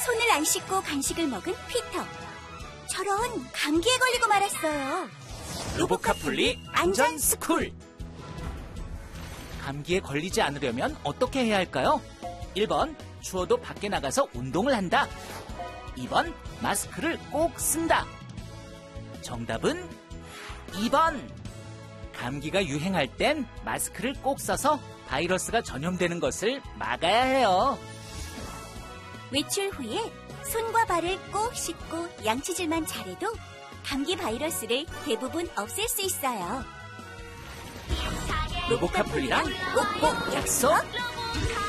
손을 안 씻고 간식을 먹은 피터. 저런, 감기에 걸리고 말았어요. 로보카폴리 안전스쿨. 감기에 걸리지 않으려면 어떻게 해야 할까요? 1번, 추워도 밖에 나가서 운동을 한다. 2번, 마스크를 꼭 쓴다. 정답은 2번. 감기가 유행할 땐 마스크를 꼭 써서 바이러스가 전염되는 것을 막아야 해요. 외출 후에 손과 발을 꼭 씻고 양치질만 잘해도 감기 바이러스를 대부분 없앨 수 있어요. 로보카폴리랑 꼭꼭 약속!